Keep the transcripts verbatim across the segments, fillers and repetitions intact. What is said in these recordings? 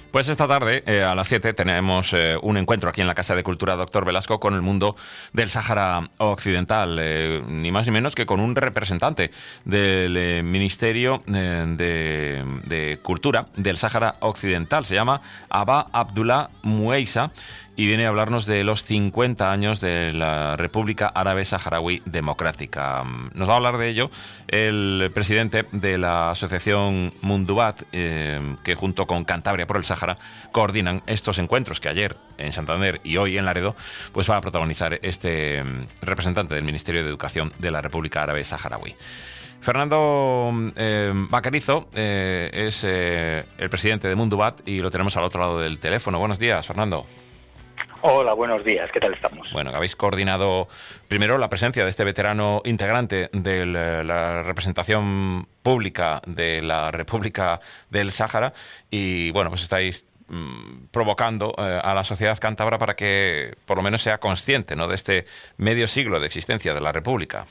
Pues esta tarde, eh, a las siete, tenemos eh, un encuentro aquí en la Casa de Cultura Doctor Velasco con el mundo del Sáhara Occidental, eh, ni más ni menos que con un representante del eh, Ministerio eh, de, de Cultura del Sáhara Occidental. Se llama Aba Abdullah Mueisa y viene a hablarnos de los cincuenta años de la República Árabe Saharaui Democrática. Nos va a hablar de ello el presidente de la asociación Mundubat, eh, que junto con Cantabria por el Sáhara coordinan estos encuentros que ayer en Santander y hoy en Laredo pues va a protagonizar este representante del Ministerio de Educación de la República Árabe Saharaui. Fernando eh, Bacarizo eh, es eh, el presidente de Mundubat y lo tenemos al otro lado del teléfono. Buenos días, Fernando. Hola, buenos días. ¿Qué tal estamos? Bueno, habéis coordinado primero la presencia de este veterano integrante de la representación pública de la República del Sáhara y, bueno, pues estáis mmm, provocando eh, a la sociedad cántabra para que por lo menos sea consciente, ¿no?, de este medio siglo de existencia de la República.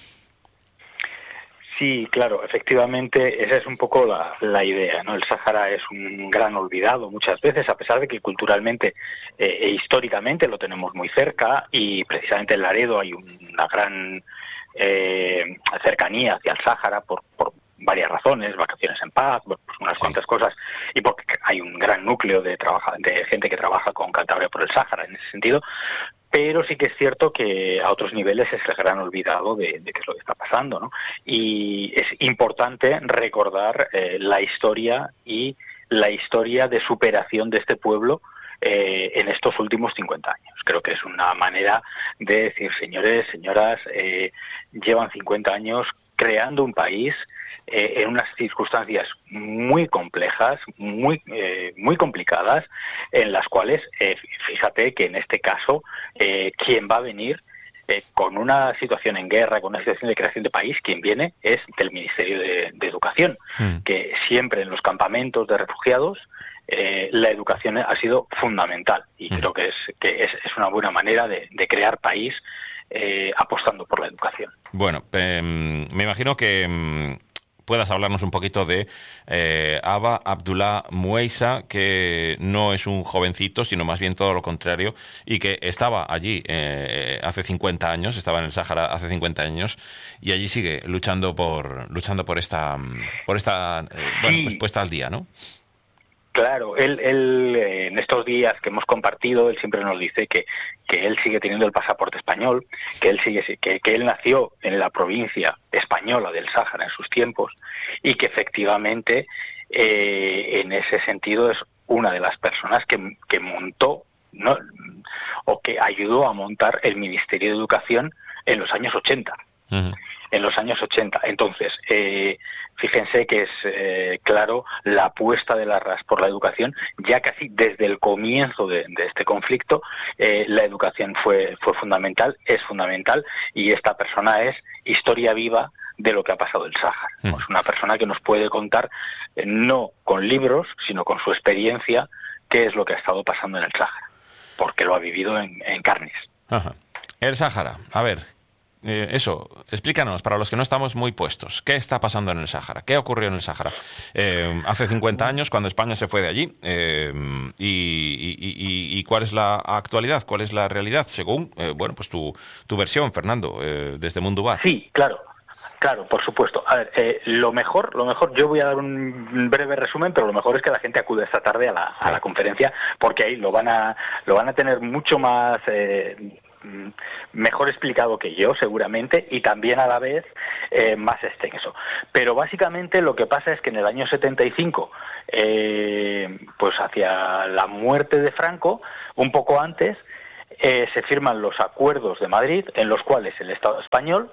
Sí, claro, efectivamente, esa es un poco la, la idea, ¿no? El Sáhara es un gran olvidado muchas veces, a pesar de que culturalmente eh, e históricamente lo tenemos muy cerca y precisamente en Laredo hay una gran eh, cercanía hacia el Sáhara por, por varias razones, vacaciones en paz, pues unas sí. cuantas cosas, y porque hay un gran núcleo de, trabaja, de gente que trabaja con Cantabria por el Sáhara en ese sentido. Pero sí que es cierto que a otros niveles es el gran olvidado de, de qué es lo que está pasando, ¿no? Y es importante recordar eh, la historia y la historia de superación de este pueblo eh, en estos últimos cincuenta años. Creo que es una manera de decir, señores, señoras, eh, llevan cincuenta años creando un país Eh, en unas circunstancias muy complejas, muy eh, muy complicadas, en las cuales, eh, fíjate que en este caso, eh, quien va a venir eh, con una situación en guerra, con una situación de creación de país, quien viene es del Ministerio de, de Educación, sí. que siempre en los campamentos de refugiados eh, la educación ha sido fundamental y sí. creo que es que es, es una buena manera de, de crear país eh, apostando por la educación. Bueno, eh, me imagino que puedas hablarnos un poquito de eh, Aba Abdullah Mueisa, que no es un jovencito, sino más bien todo lo contrario, y que estaba allí eh, hace cincuenta años, estaba en el Sáhara hace cincuenta años, y allí sigue luchando por luchando por esta por esta eh, bueno, pues puesta al día, ¿no? Claro, él, él en estos días que hemos compartido, él siempre nos dice que, que él sigue teniendo el pasaporte español, que él sigue que, que él nació en la provincia española del Sáhara en sus tiempos y que efectivamente eh, en ese sentido es una de las personas que, que montó, ¿no?, o que ayudó a montar el Ministerio de Educación en los años ochenta. Uh-huh. En los años ochenta. Entonces, eh, fíjense que es eh, claro la apuesta de la R A S por la educación, ya casi desde el comienzo de, de este conflicto, eh, la educación fue, fue fundamental, es fundamental, y esta persona es historia viva de lo que ha pasado en el Sáhara. Mm. Es una persona que nos puede contar, eh, no con libros, sino con su experiencia, qué es lo que ha estado pasando en el Sáhara, porque lo ha vivido en, en carnes. Ajá. El Sáhara, a ver, Eh, eso, explícanos, para los que no estamos muy puestos, ¿qué está pasando en el Sáhara? ¿Qué ocurrió en el Sáhara? Eh, hace cincuenta años, cuando España se fue de allí, eh, y, y, y, y cuál es la actualidad, cuál es la realidad, según, eh, bueno, pues tu, tu versión, Fernando, eh, desde Mundubat. Sí, claro. Claro, por supuesto. A ver, eh, lo mejor, lo mejor, yo voy a dar un breve resumen, pero lo mejor es que la gente acude esta tarde a la, a la conferencia, porque ahí lo van a, lo van a tener mucho más eh, mejor explicado que yo, seguramente, y también a la vez eh, más extenso. Pero básicamente lo que pasa es que en el año setenta y cinco, eh, pues hacia la muerte de Franco, un poco antes, eh, se firman los acuerdos de Madrid, en los cuales el Estado español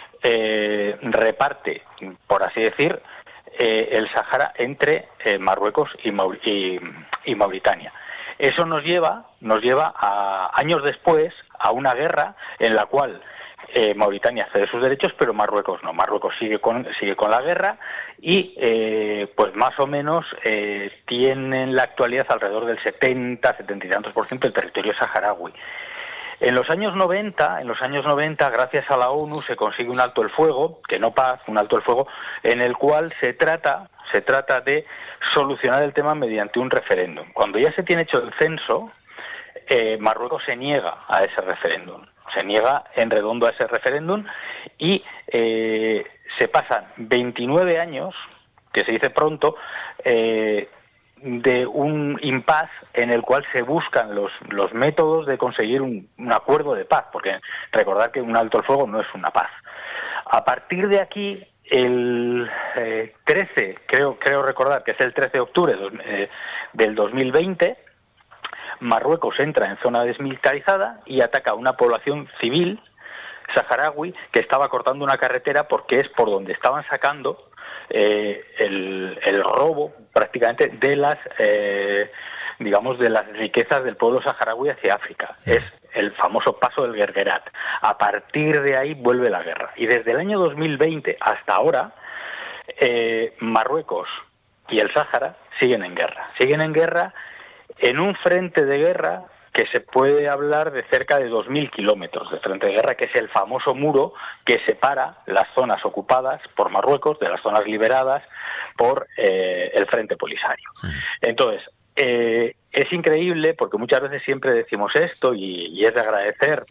eh, reparte, por así decir, eh, el Sáhara entre eh, Marruecos y, Maur- y, y Mauritania. Eso nos lleva, nos lleva a años después a una guerra en la cual eh, Mauritania cede sus derechos, pero Marruecos no. Marruecos sigue con sigue con la guerra y eh, pues más o menos eh, tiene en la actualidad alrededor del setenta, setenta y tantos por ciento del territorio saharaui. En los años noventa, en los años noventa, gracias a la ONU se consigue un alto el fuego, que no paz, un alto el fuego, en el cual se trata se trata de solucionar el tema mediante un referéndum. Cuando ya se tiene hecho el censo, eh, Marruecos se niega a ese referéndum. Se niega en redondo a ese referéndum y eh, se pasan veintinueve años, que se dice pronto, eh, de un impasse en el cual se buscan los, los métodos de conseguir un, un acuerdo de paz, porque recordad que un alto el fuego no es una paz. A partir de aquí, el eh, trece, creo, creo recordar que es el trece de octubre eh, del dos mil veinte, Marruecos entra en zona desmilitarizada y ataca a una población civil saharaui que estaba cortando una carretera porque es por donde estaban sacando eh, el, el robo prácticamente de las eh, digamos de las riquezas del pueblo saharaui hacia África. Sí. Es el famoso paso del Guerguerat. A partir de ahí vuelve la guerra. Y desde el año dos mil veinte hasta ahora, eh, Marruecos y el Sáhara siguen en guerra. Siguen en guerra en un frente de guerra que se puede hablar de cerca de dos mil kilómetros de frente de guerra, que es el famoso muro que separa las zonas ocupadas por Marruecos de las zonas liberadas por eh, el Frente Polisario. Sí. Entonces, eh, es increíble porque muchas veces siempre decimos esto y, y es de agradecer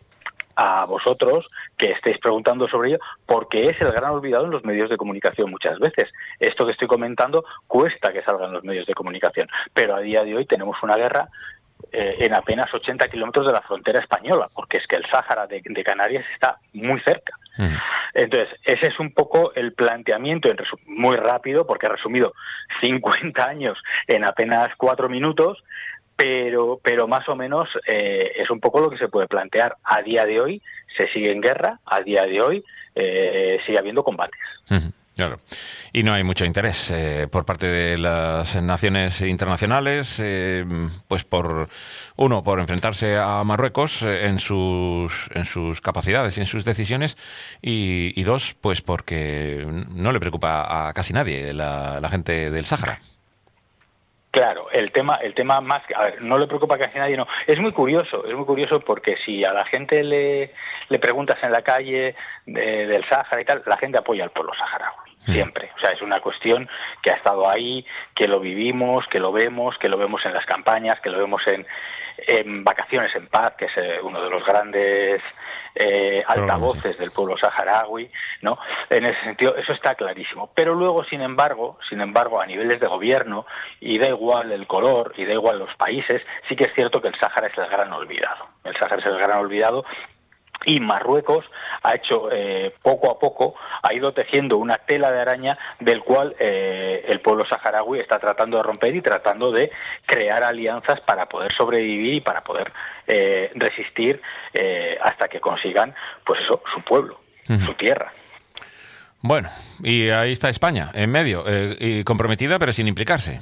a vosotros que estéis preguntando sobre ello, porque es el gran olvidado en los medios de comunicación muchas veces. Esto que estoy comentando cuesta que salga en los medios de comunicación, pero a día de hoy tenemos una guerra eh, en apenas ochenta kilómetros de la frontera española, porque es que el Sáhara de, de Canarias está muy cerca. Mm. Entonces, ese es un poco el planteamiento, en resu- muy rápido, porque he resumido cincuenta años en apenas cuatro minutos, pero pero más o menos eh, es un poco lo que se puede plantear. A día de hoy se sigue en guerra, a día de hoy eh, sigue habiendo combates. Uh-huh, claro. Y no hay mucho interés eh, por parte de las naciones internacionales, eh, pues por uno, por enfrentarse a Marruecos eh, en sus en sus capacidades y en sus decisiones, y, y dos, pues porque no le preocupa a casi nadie la, la gente del Sáhara. Claro, el tema, el tema más, a ver, no le preocupa casi a nadie, no. Es muy curioso, es muy curioso porque si a la gente le, le preguntas en la calle de, del Sáhara y tal, la gente apoya al pueblo saharaui, sí. Siempre. O sea, es una cuestión que ha estado ahí, que lo vivimos, que lo vemos, que lo vemos en las campañas, que lo vemos en, en Vacaciones en Paz, que es eh, uno de los grandes eh, altavoces del pueblo saharaui, ¿no? En ese sentido, eso está clarísimo. Pero luego, sin embargo, sin embargo, a niveles de gobierno, y da igual el color, y da igual los países, sí que es cierto que el Sáhara es el gran olvidado. El Sáhara es el gran olvidado. Y Marruecos ha hecho, eh, poco a poco, ha ido tejiendo una tela de araña del cual eh, el pueblo saharaui está tratando de romper y tratando de crear alianzas para poder sobrevivir y para poder eh, resistir eh, hasta que consigan, pues eso, su pueblo, uh-huh. su tierra. Bueno, y ahí está España, en medio, eh, y comprometida pero sin implicarse.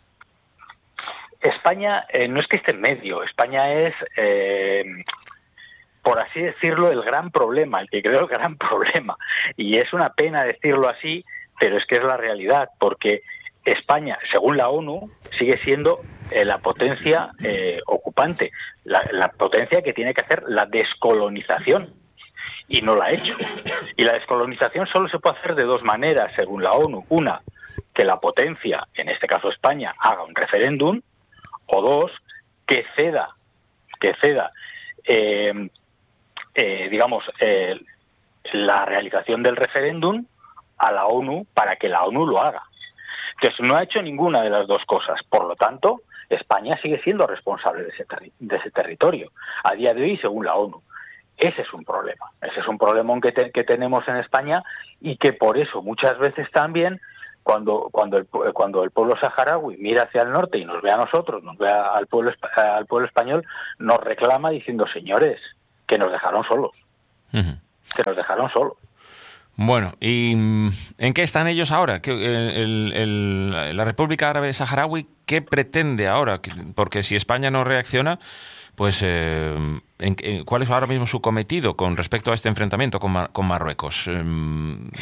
España eh, no es que esté en medio, España es... Eh, por así decirlo, el gran problema, el que creo el gran problema. Y es una pena decirlo así, pero es que es la realidad, porque España, según la ONU, sigue siendo eh, la potencia eh, ocupante, la, la potencia que tiene que hacer la descolonización, y no la ha hecho. Y la descolonización solo se puede hacer de dos maneras, según la ONU. Una, que la potencia, en este caso España, haga un referéndum, o dos, que ceda, que ceda eh, Eh, digamos, eh, la realización del referéndum a la ONU para que la ONU lo haga. Entonces, no ha hecho ninguna de las dos cosas. Por lo tanto, España sigue siendo responsable de ese, terri- de ese territorio. A día de hoy, según la ONU. Ese es un problema. Ese es un problemón que, te- que tenemos en España y que por eso muchas veces también, cuando cuando el, cuando el pueblo saharaui mira hacia el norte y nos ve a nosotros, nos ve al pueblo, al pueblo español, nos reclama diciendo, señores, que nos dejaron solos, uh-huh. que nos dejaron solos. Bueno, ¿y en qué están ellos ahora? ¿Qué, el, el, la República Árabe Saharaui, ¿qué pretende ahora? Porque si España no reacciona, pues eh, ¿en, en, ¿cuál es ahora mismo su cometido con respecto a este enfrentamiento con, Mar, con Marruecos? Eh,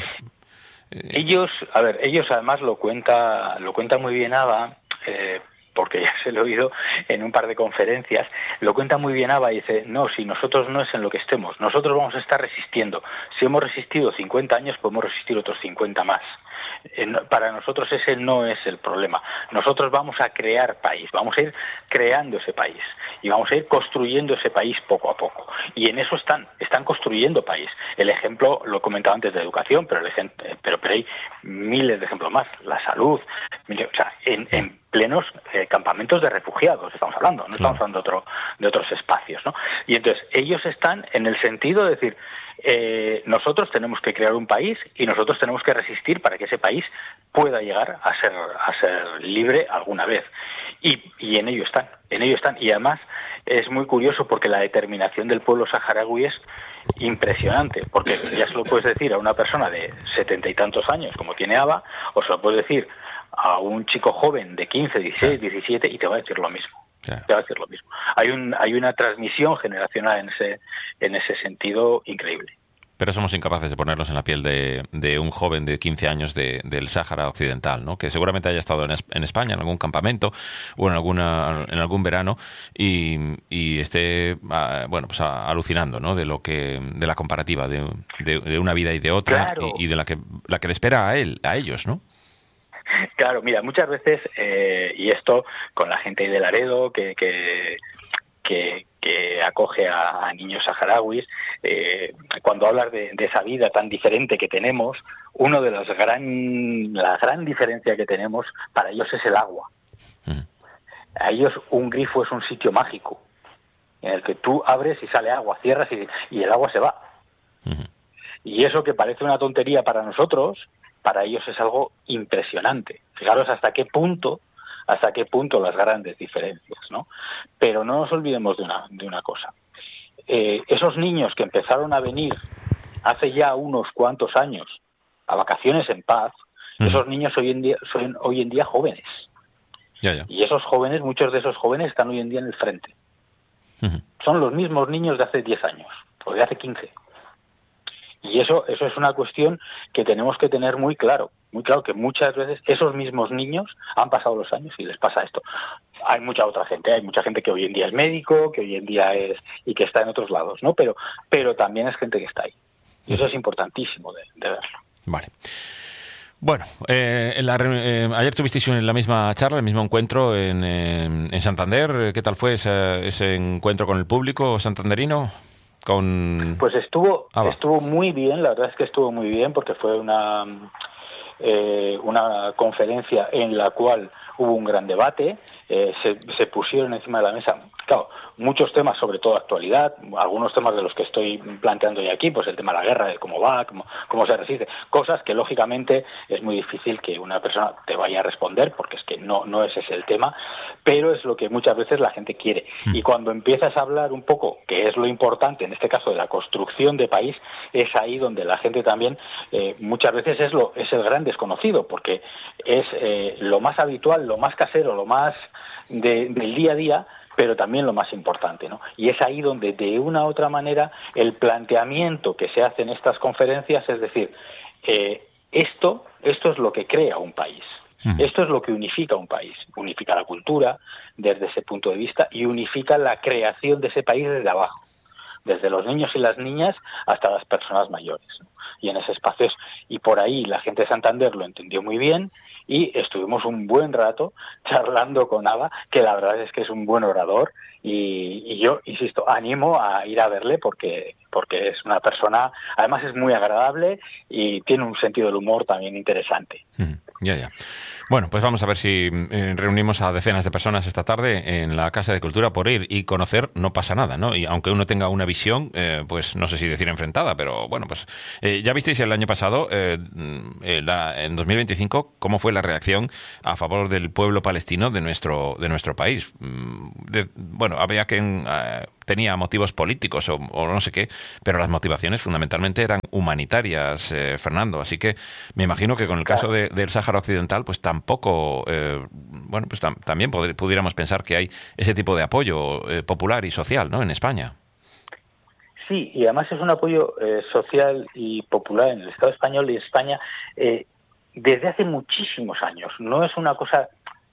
ellos, a ver, ellos además lo cuenta, lo cuenta muy bien Aba, eh, porque ya se lo he oído en un par de conferencias, lo cuenta muy bien Aba y dice, no, si nosotros no es en lo que estemos, nosotros vamos a estar resistiendo. Si hemos resistido cincuenta años, podemos resistir otros cincuenta más. Para nosotros ese no es el problema. Nosotros vamos a crear país, vamos a ir creando ese país y vamos a ir construyendo ese país poco a poco. Y en eso están, están construyendo país. El ejemplo, lo he comentado antes de educación, pero, el ejemplo, pero, pero hay miles de ejemplos más. La salud, o sea, en, en plenos eh, campamentos de refugiados estamos hablando, no estamos hablando de, otro, de otros espacios, ¿no? Y entonces ellos están en el sentido de decir, eh, nosotros tenemos que crear un país y nosotros tenemos que resistir para que ese país pueda llegar a ser a ser libre alguna vez. Y, y en ello están, en ello están. Y además es muy curioso porque la determinación del pueblo saharaui es impresionante, porque ya se lo puedes decir a una persona de setenta y tantos años como tiene Aba, o se lo puedes decir a un chico joven de quince, dieciséis, diecisiete y te va a decir lo mismo. Claro. Te va a decir lo mismo. Hay un hay una transmisión generacional en ese en ese sentido increíble. Pero somos incapaces de ponernos en la piel de, de un joven de quince años de, del Sáhara Occidental, ¿no? Que seguramente haya estado en, en España, en algún campamento o en alguna en algún verano y, y esté uh, bueno pues uh, alucinando, ¿no? De lo que de la comparativa de, de, de una vida y de otra. Claro. y, y de la que la que le espera a él, a ellos, ¿no? Claro, mira, muchas veces, eh, y esto con la gente de Laredo, que, que, que, que acoge a, a niños saharauis, eh, cuando hablas de, de esa vida tan diferente que tenemos, uno de los gran, la gran diferencia que tenemos para ellos es el agua. Uh-huh. A ellos un grifo es un sitio mágico, en el que tú abres y sale agua, cierras y, y el agua se va. Uh-huh. Y eso que parece una tontería para nosotros, para ellos es algo impresionante. Fijaros hasta qué punto, hasta qué punto las grandes diferencias, ¿no? Pero no nos olvidemos de una, de una cosa. Eh, esos niños que empezaron a venir hace ya unos cuantos años a vacaciones en paz, uh-huh. esos niños hoy en día son hoy en día jóvenes. Ya, ya. Y esos jóvenes, muchos de esos jóvenes están hoy en día en el frente. Uh-huh. Son los mismos niños de hace diez años, o de hace quince. Y eso eso es una cuestión que tenemos que tener muy claro, muy claro que muchas veces esos mismos niños han pasado los años y les pasa esto. Hay mucha otra gente, hay mucha gente que hoy en día es médico, que hoy en día es y que está en otros lados, ¿no? Pero pero también es gente que está ahí. Y eso es importantísimo de, de verlo. Vale. Bueno, eh, en la, eh, ayer tuvisteis la misma charla, el mismo encuentro en, eh, en Santander. ¿Qué tal fue ese, ese encuentro con el público santanderino? Con... Pues estuvo ah, estuvo muy bien, la verdad es que estuvo muy bien porque fue una eh, una conferencia en la cual hubo un gran debate, eh, se, se pusieron encima de la mesa, claro, muchos temas sobre todo actualidad, algunos temas de los que estoy planteando hoy aquí, pues el tema de la guerra, de cómo va, cómo, cómo se resiste, cosas que lógicamente es muy difícil que una persona te vaya a responder porque es que no, no ese es el tema, pero es lo que muchas veces la gente quiere. Y cuando empiezas a hablar un poco, que es lo importante, en este caso de la construcción de país, es ahí donde la gente también eh, muchas veces es, lo, es el gran desconocido, porque es eh, lo más habitual, lo más casero, lo más de, del día a día, pero también lo más importante, ¿no? Y es ahí donde, de una u otra manera, el planteamiento que se hace en estas conferencias, es decir, eh, esto, esto es lo que crea un país. Uh-huh. Esto es lo que unifica un país. Unifica la cultura desde ese punto de vista y unifica la creación de ese país desde abajo, desde los niños y las niñas hasta las personas mayores, ¿no? Y en ese espacio, y por ahí la gente de Santander lo entendió muy bien y estuvimos un buen rato charlando con Aba, que la verdad es que es un buen orador y, y yo, insisto, animo a ir a verle porque, porque es una persona, además es muy agradable y tiene un sentido del humor también interesante. Mm, ya, ya. Bueno, pues vamos a ver si eh, reunimos a decenas de personas esta tarde en la Casa de Cultura por ir y conocer, no pasa nada, ¿no? Y aunque uno tenga una visión, eh, pues no sé si decir enfrentada, pero bueno, pues eh, ya visteis el año pasado, eh, eh, la, en dos mil veinticinco, cómo fue la reacción a favor del pueblo palestino de nuestro de nuestro país. De, bueno, había que eh, tenía motivos políticos o, o no sé qué, pero las motivaciones fundamentalmente eran humanitarias, eh, Fernando. Así que me imagino que con el caso de, del Sáhara Occidental, pues tampoco, eh, bueno, pues tam, también pod- pudiéramos pensar que hay ese tipo de apoyo eh, popular y social, ¿no? En España. Sí, y además es un apoyo eh, social y popular en el Estado español y España eh, desde hace muchísimos años. No es una cosa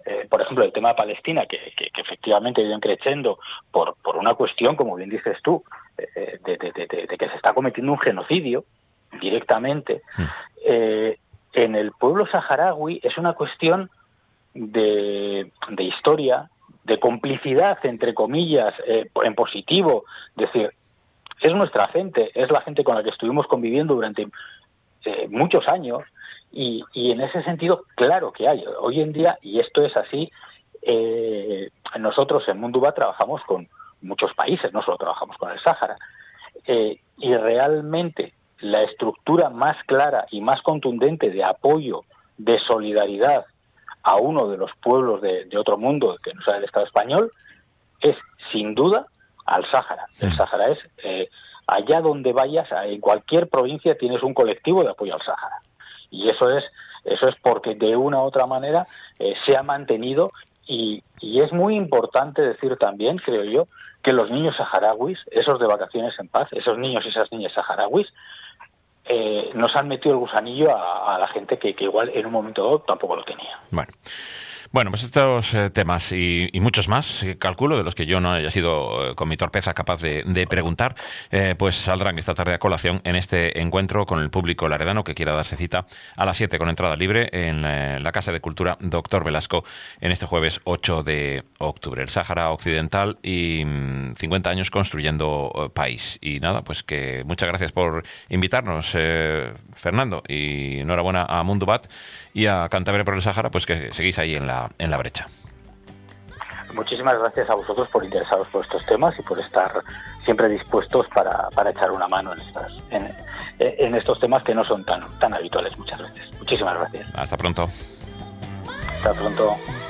eh, por ejemplo, el tema de Palestina, que, que, que efectivamente ha ido creciendo por, por una cuestión, como bien dices tú, eh, de, de, de, de que se está cometiendo un genocidio directamente, sí. eh, en el pueblo saharaui es una cuestión de, de historia, de complicidad, entre comillas, eh, en positivo, es decir, es nuestra gente, es la gente con la que estuvimos conviviendo durante eh, muchos años, y, y en ese sentido, claro que hay. Hoy en día, y esto es así, eh, nosotros en Mundubat trabajamos con muchos países, no solo trabajamos con el Sáhara, eh, y realmente la estructura más clara y más contundente de apoyo, de solidaridad a uno de los pueblos de, de otro mundo que no sea el Estado español, es sin duda al Sáhara. Sí. El Sáhara es, eh, allá donde vayas, en cualquier provincia tienes un colectivo de apoyo al Sáhara. Y eso es, eso es porque de una u otra manera eh, se ha mantenido, y, y es muy importante decir también, creo yo, que los niños saharauis, esos de vacaciones en paz, esos niños y esas niñas saharauis, eh, nos han metido el gusanillo a, a la gente que, que igual en un momento dado tampoco lo tenía. Bueno. Bueno, pues estos eh, temas y, y muchos más, eh, calculo, de los que yo no haya sido eh, con mi torpeza capaz de, de preguntar, eh, pues saldrán esta tarde a colación en este encuentro con el público laredano que quiera darse cita a las siete con entrada libre en eh, la Casa de Cultura Doctor Velasco en este jueves ocho de octubre. El Sáhara Occidental y mmm, cincuenta años construyendo eh, país. Y nada, pues que muchas gracias por invitarnos, eh, Fernando, y enhorabuena a Mundubat y a Cantabria por el Sáhara, pues que seguís ahí en la en la brecha. Muchísimas gracias a vosotros por interesaros por estos temas y por estar siempre dispuestos para, para echar una mano en, estas, en, en estos temas que no son tan, tan habituales muchas veces. Muchísimas gracias. Hasta pronto. Hasta pronto.